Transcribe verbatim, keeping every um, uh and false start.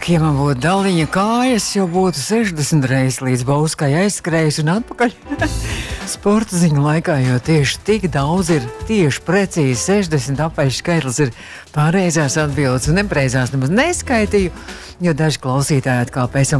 Ak, ja man būtu daliņa kājas, jau būtu sešdesmit reizes līdz Bauskai aizskrējis un atpakaļ. Sporta ziņu laikā, jo tieši tik daudz ir, tieši precīzi sešdesmit apaļš skaitlis ir pareizās atbildes un nepareizās nemaz neskaitīju, jo daži klausītāji atkal pēc tam